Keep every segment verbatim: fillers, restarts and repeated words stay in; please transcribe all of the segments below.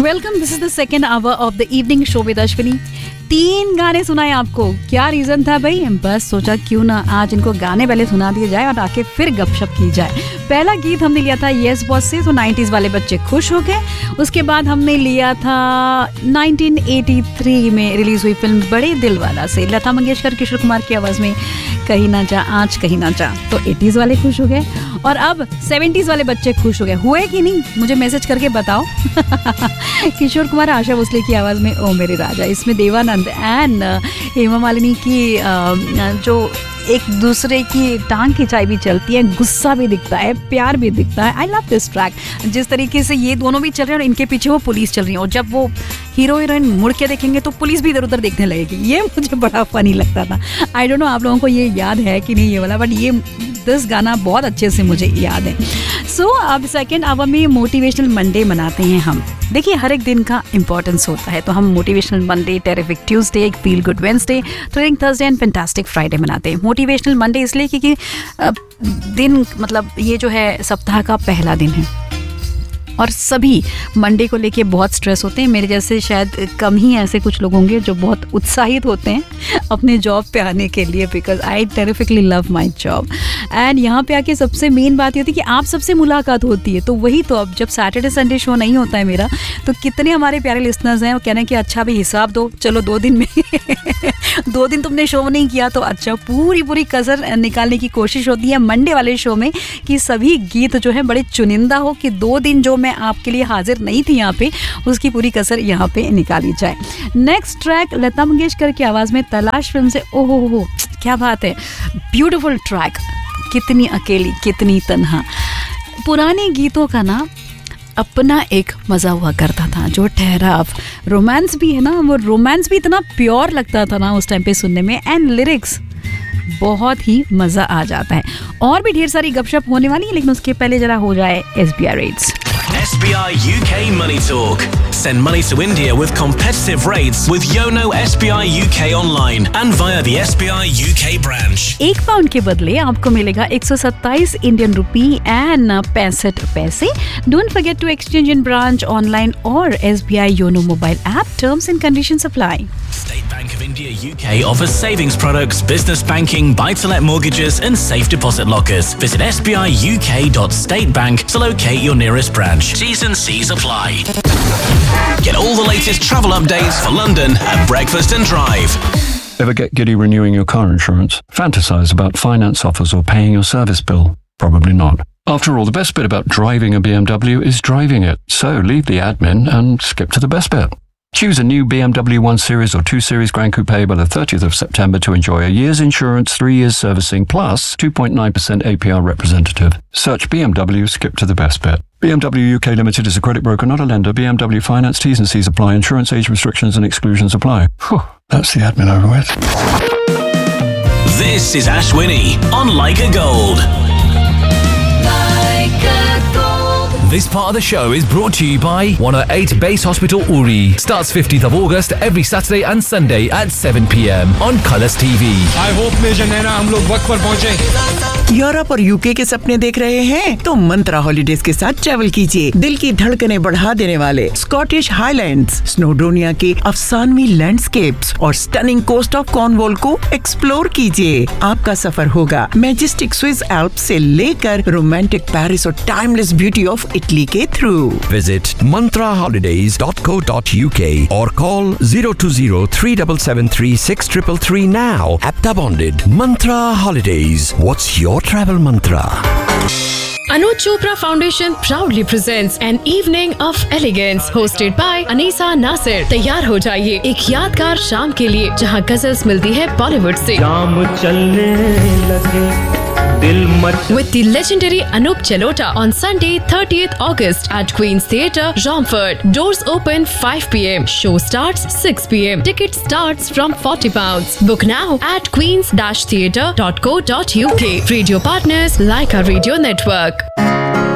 Welcome, this is the second hour of the evening show with Ashwini. तीन गाने सुनाए आपको, क्या रीजन था भाई? बस सोचा क्यों ना आज इनको गाने पहले सुना दिए जाए और आके फिर गपशप की जाए। पहला गीत हमने लिया था यस बॉस से, तो नाइंटीज़ वाले बच्चे खुश हो गए। उसके बाद हमने लिया था नाइनटीन एटी थ्री में रिलीज हुई फिल्म बड़े दिल वाला से लता मंगेशकर किशोर कुमार की आवाज में कहीं ना जा आज कहीं ना जा, तो एटीज़ वाले खुश हो गए। और अब सेवेंटीज़ वाले बच्चे खुश हो गए, हुए कि नहीं मुझे मैसेज करके बताओ। किशोर कुमार आशा भोसले की आवाज़ में ओ मेरे राजा, इसमें देवानंद एंड हेमा मालिनी की जो एक दूसरे की टांग खिंचाई भी चलती है, गुस्सा भी दिखता है, प्यार भी दिखता है। I love this track. जिस तरीके से ये दोनों भी चल रहे हैं और इनके पीछे वो पुलिस चल रही है, और जब वो हीरो हीरोइन मुड़ के देखेंगे तो पुलिस भी इधर उधर देखने लगेगी। ये मुझे बड़ा फनी लगता था। आई डोंट नो आप लोगों को ये याद है कि नहीं ये वाला, बट ये दिस गाना बहुत अच्छे से मुझे याद है। सो so, अब सेकेंड आवर में मोटिवेशनल मंडे मनाते हैं हम। देखिए हर एक दिन का इंपॉर्टेंस होता है, तो हम motivational Monday, terrific Tuesday, feel good Wednesday, thrilling Thursday and fantastic Friday मनाते हैं। मोटिवेशनल मंडे इसलिए क्योंकि दिन मतलब ये जो है सप्ताह का पहला दिन है और सभी मंडे को लेके बहुत स्ट्रेस होते हैं। मेरे जैसे शायद कम ही ऐसे कुछ लोग होंगे जो बहुत उत्साहित होते हैं अपने जॉब पे आने के लिए, because I terrifically love my job. And यहाँ पे आके सबसे मेन बात ये होती है कि आप सबसे मुलाकात होती है। तो वही तो, अब जब सैटरडे संडे शो नहीं होता है मेरा, तो कितने हमारे प्यारे लिसनर्स हैं वो कह रहे हैं कि अच्छा भी हिसाब दो, चलो दो दिन में दो दिन तुमने शो नहीं किया तो अच्छा। पूरी पूरी कसर निकालने की कोशिश होती है मंडे वाले शो में कि सभी गीत जो है बड़े चुनिंदा हो, कि दो दिन जो मैं आपके लिए हाजिर नहीं थी यहाँ पे उसकी पूरी कसर यहाँ पे निकाली जाए। नेक्स्ट ट्रैक लता मंगेशकर की आवाज़ में तलाश फिल्म से। ओहो हो, क्या बात है, ब्यूटीफुल ट्रैक। कितनी अकेली कितनी तन्हा। पुराने गीतों का ना अपना एक मज़ा हुआ करता था, जो ठहराव, रोमांस भी है ना, वो रोमांस भी इतना प्योर लगता था ना उस टाइम पे सुनने में। एंड लिरिक्स बहुत ही मज़ा आ जाता है। और भी ढेर सारी गपशप होने वाली है, लेकिन उसके पहले जरा हो जाए S B I rates. S B I U K Money Talk. Send money to India with competitive rates with Yono S B I U K online and via the S B I U K branch. एक pound के बदले आपको मिलेगा एक सौ सत्ताईस Indian rupee and पैंसठ पैसे। Don't forget to exchange in branch, online और S B I Yono mobile app. Terms and conditions apply. State Bank of India U K offers savings products, business banking, buy-to-let mortgages and safe deposit lockers. Visit s b i u k dot state bank to locate your nearest branch. T's and C's apply. Get all the latest travel updates for London at Breakfast and Drive. Ever get giddy renewing your car insurance? Fantasize about finance offers or paying your service bill? Probably not. After all, the best bit about driving a B M W is driving it. So leave the admin and skip to the best bit. Choose a new B M W one Series or two Series Grand Coupe by the thirtieth of September to enjoy a year's insurance, three years servicing, plus two point nine percent A P R representative. Search B M W, skip to the best bit. B M W U K Limited is a credit broker, not a lender. B M W Finance, T's and C's apply. Insurance age restrictions and exclusions apply. Whew, that's the admin over with. This is Ashwini on Like a Gold. This part of the show is brought to you by one oh eight Base Hospital Uri. Starts fifteenth of August every Saturday and Sunday at seven p m on Colours T V. I hope major नैना हम लोग वक्त पर पहुंचे। Europe और UK के सपने देख रहे हैं तो मंत्रा हॉलीडेज के साथ ट्रैवल कीजिए। दिल की धड़कनें बढ़ा देने वाले स्कॉटिश हाईलैंड्स, स्नोडोनिया के अफसानवी लैंडस्केप्स और स्टनिंग कोस्ट ऑफ कॉर्नवॉल को एक्सप्लोर कीजिए। आपका सफर होगा मैजेस्टिक स्विस एल्प्स से लेकर रोमांटिक पेरिस और टाइमलेस ब्यूटी ऑफ इटली के through. Visit mantra holidays dot co dot u k or call zero two zero three seven seven three six three three now. Apta bonded. Mantra Holidays. What's your travel mantra? Anuj Chopra Foundation proudly presents an evening of elegance hosted by Anisa Nasir. तैयार हो जाइए एक यादगार शाम के लिए जहां गजल्स मिलती है बॉलीवुड से। जाम चलने लगे दिल much With the legendary Anup Jalota on Sunday thirtieth August at Queen's Theatre, Romford. Doors open five p m Show starts six p m Ticket starts from forty pounds. Book now at queens dash theatre dot co dot u k. Radio partners like our radio network.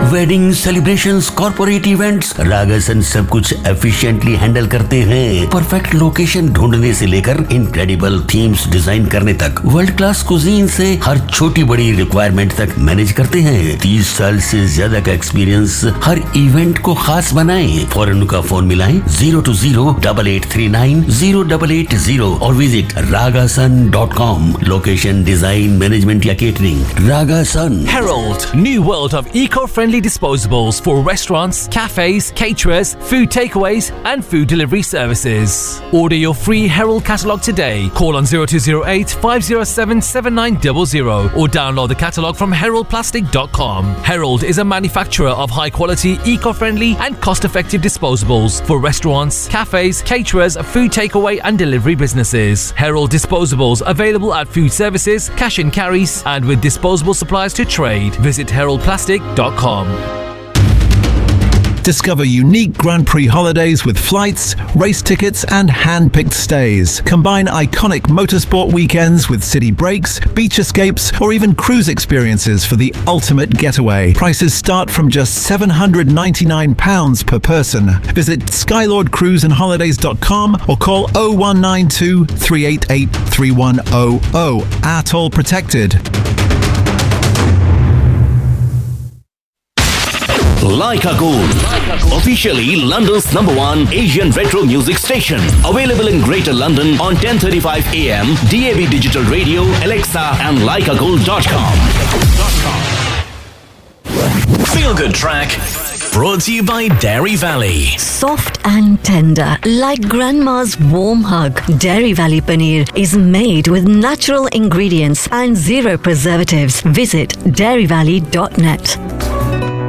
Wedding celebrations, corporate events, रागासन सब कुछ efficiently handle करते हैं। Perfect location ढूंढने से लेकर incredible themes design करने तक, world class cuisine से हर छोटी बड़ी रिक्वायरमेंट तक मैनेज करते हैं। तीस साल से ज्यादा का एक्सपीरियंस हर इवेंट को खास बनाए। फौरन उनका फोन मिलाएं zero to zero double eight three nine zero double eight zero और visit रागासन dot com. Location, design, management या catering, रागासन। Harold, new world of eco-friendly disposables for restaurants, cafes, caterers, food takeaways and food delivery services. Order your free Harold catalogue today. Call on zero two zero eight five zero seven seven nine zero zero or download the catalogue from harold plastic dot com. Harold is a manufacturer of high-quality, eco-friendly and cost-effective disposables for restaurants, cafes, caterers, food takeaway and delivery businesses. Harold disposables available at food services, cash and carries and with disposable supplies to trade. Visit harold plastic dot com. Discover unique Grand Prix holidays with flights, race tickets and hand-picked stays. Combine iconic motorsport weekends with city breaks, beach escapes or even cruise experiences for the ultimate getaway. Prices start from just seven hundred ninety-nine pounds per person. Visit skylord cruise and holidays dot com or call oh one nine two three eight eight three one oh oh. At all protected. Leica Gold, officially London's number one Asian retro music station. Available in Greater London on ten thirty-five A M, D A B Digital Radio, Alexa and leica gold dot com. Feel Good Track, brought to you by Dairy Valley. Soft and tender, like grandma's warm hug. Dairy Valley Paneer is made with natural ingredients and zero preservatives. Visit dairy valley dot net.